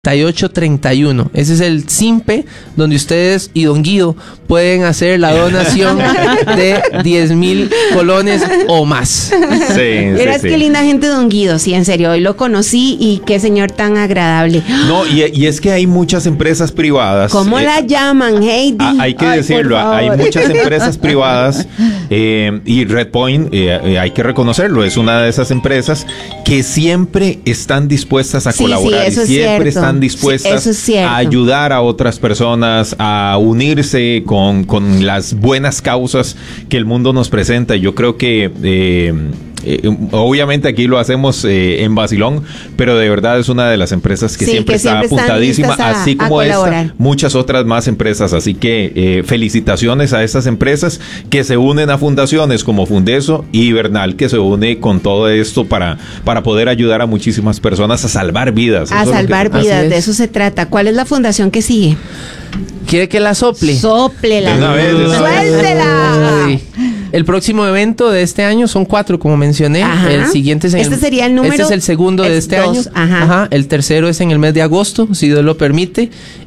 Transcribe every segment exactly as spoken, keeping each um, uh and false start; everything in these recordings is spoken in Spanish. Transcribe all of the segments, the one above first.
ocho treinta y uno. Ese es el SIMPE donde ustedes y Don Guido pueden hacer la donación de diez mil colones o más. Sí, Verás sí, qué sí. linda gente, Don Guido. Sí, en serio, hoy lo conocí y qué señor tan agradable. No, y, y es que hay muchas empresas privadas. ¿Cómo eh, la llaman, Heidi? a- Hay que Ay, decirlo, por hay favor. muchas empresas privadas eh, y Redpoint, eh, eh, hay que reconocerlo, es una de esas empresas que siempre están dispuestas a Sí, colaborar, sí, eso y es siempre cierto. están Sí, dispuestas eso es cierto. a ayudar a otras personas, a unirse con, con las buenas causas que el mundo nos presenta. Yo creo que eh, eh, obviamente aquí lo hacemos eh, en vacilón, pero de verdad es una de las empresas que Sí, siempre que está siempre están apuntadísima, listas a- así a como esta, colaborar. muchas otras más empresas. Así que eh, felicitaciones a estas empresas que se unen a fundaciones como Fundeso y Bernal, que se une con todo esto para, para poder ayudar a muchísimas personas a salvar vidas. A Eso es lo que- salvar Así vidas, es. de eso se trata. ¿Cuál es la fundación que sigue? ¿Quiere que la sople? Sóplela. De una vez, de una vez. ¡Suéltela! Ay. El próximo evento de este año son cuatro, como mencioné. Ajá. El siguiente es en Este sería el número- Este es el segundo de es este dos, año. ajá. El tercero es en el mes de agosto, si Dios lo permite.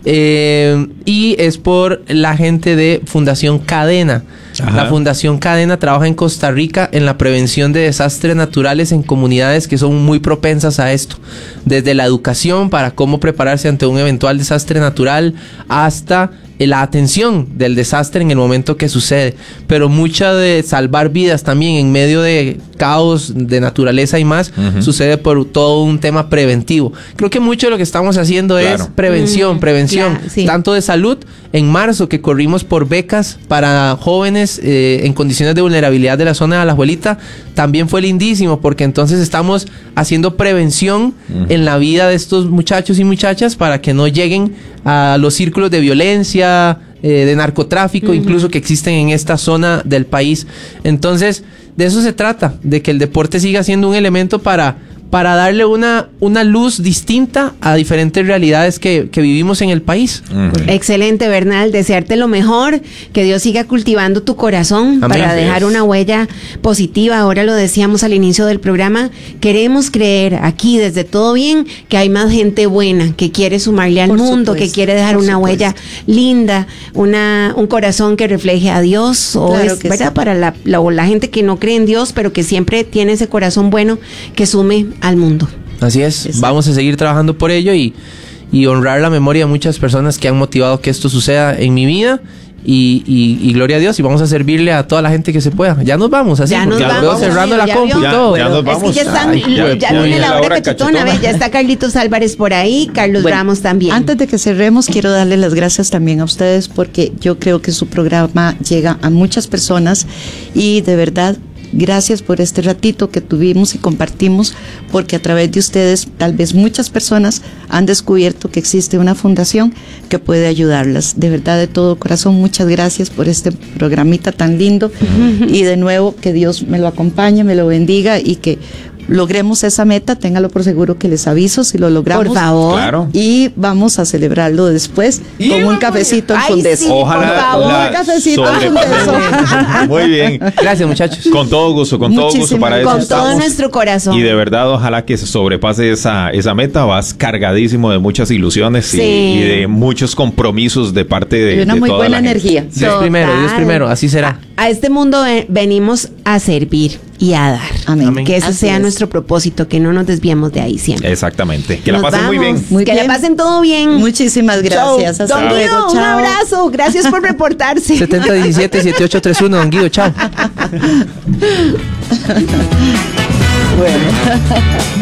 Eh, y es por la gente de Fundación Cadena. Ajá. La Fundación Cadena trabaja en Costa Rica en la prevención de desastres naturales en comunidades que son muy propensas a esto. Desde la educación para cómo prepararse ante un eventual desastre natural hasta la atención del desastre en el momento que sucede, pero mucha de salvar vidas también en medio de caos de naturaleza y más, Ujú. sucede por todo un tema preventivo. Creo que mucho de lo que estamos haciendo Claro. es prevención, Mm, prevención, claro, sí. tanto de salud. En marzo que corrimos por becas para jóvenes eh, en condiciones de vulnerabilidad de la zona de Alajuelita, también fue lindísimo porque entonces estamos haciendo prevención Ujú. en la vida de estos muchachos y muchachas para que no lleguen a los círculos de violencia, eh, de narcotráfico, Ujú. incluso que existen en esta zona del país. Entonces, de eso se trata, de que el deporte siga siendo un elemento para, para darle una, una luz distinta a diferentes realidades que, que vivimos en el país. Ujú. Excelente, Bernal. Desearte lo mejor, que Dios siga cultivando tu corazón Amén. para dejar Yes. una huella positiva. Ahora lo decíamos al inicio del programa, queremos creer aquí desde Todo Bien que hay más gente buena que quiere sumarle al Por mundo, supuesto, que quiere dejar por una supuesto. huella linda, una un corazón que refleje a Dios, o Claro es que verdad sí. para la, la, o la gente que no cree en Dios, pero que siempre tiene ese corazón bueno que sume al mundo. Así es, Exacto. vamos a seguir trabajando por ello y, y honrar la memoria de muchas personas que han motivado que esto suceda en mi vida. Y, y, y gloria a Dios, y vamos a servirle a toda la gente que se pueda. Ya nos vamos, así, Ya nos porque vamos, veo cerrando amigo, la ya compu y vio. todo. Ya- ya nos vamos. Es que ya están, Ay, ya, ya- viene viene la la hora hora cachetona, cachetona. ¿ves? Ya está Carlitos Álvarez por ahí, Carlos Bueno, Ramos también. Antes de que cerremos, quiero darle las gracias también a ustedes porque yo creo que su programa llega a muchas personas y de verdad, gracias por este ratito que tuvimos y compartimos, porque a través de ustedes tal vez muchas personas han descubierto que existe una fundación que puede ayudarlas. De verdad, de todo corazón, muchas gracias por este programita tan lindo y de nuevo que Dios me lo acompañe, me lo bendiga y que logremos esa meta. Téngalo por seguro que les aviso si lo logramos. Por favor. Claro. Y vamos a celebrarlo después con un cafecito en Ay, Fundeso. sí, Ojalá por favor, la cafecito, sobrepasemos. Muy bien. Gracias, muchachos. Con todo gusto, con todo gusto Muchísimas para eso Con estamos. todo nuestro corazón. Y de verdad, ojalá que se sobrepase esa, esa meta. Vas cargadísimo de muchas ilusiones y, Sí. y de muchos compromisos de parte de, Y una de muy toda buena la gente. energía. Dios Total. primero, Dios primero, así será. A, a este mundo ve- venimos a servir y a dar. Amén. Amén. Que ese Así sea es. nuestro propósito, que no nos desviemos de ahí siempre. Exactamente. Que la Nos pasen muy vamos. bien. Muy que bien. la pasen todo bien. Muchísimas gracias. Chau. Hasta Don luego. Guido, un Chao. abrazo. Gracias por reportarse. setenta diecisiete setenta y ocho treinta y uno, Don Guido, chao. Bueno.